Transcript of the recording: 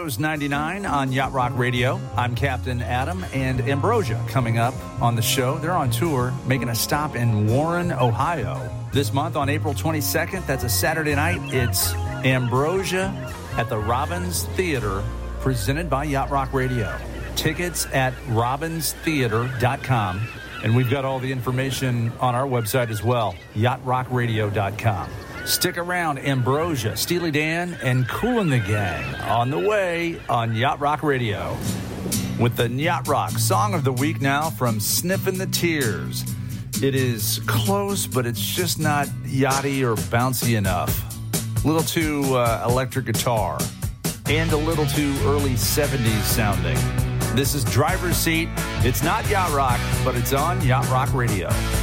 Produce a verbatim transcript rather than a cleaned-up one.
Heroes ninety-nine on Yacht Rock Radio. I'm Captain Adam, and Ambrosia coming up on the show. They're on tour, making a stop in Warren, Ohio. This month on April twenty-second, that's a Saturday night, it's Ambrosia at the Robbins Theater, presented by Yacht Rock Radio. Tickets at robbins theater dot com, and we've got all the information on our website as well, yacht rock radio dot com. Stick around, Ambrosia, Steely Dan, and Kool and the Gang on the way on Yacht Rock Radio. With the Yacht Rock Song of the Week now from Sniffin' the Tears. It is close, but it's just not yachty or bouncy enough. A little too uh, electric guitar and a little too early seventies sounding. This is Driver's Seat. It's not Yacht Rock, but it's on Yacht Rock Radio.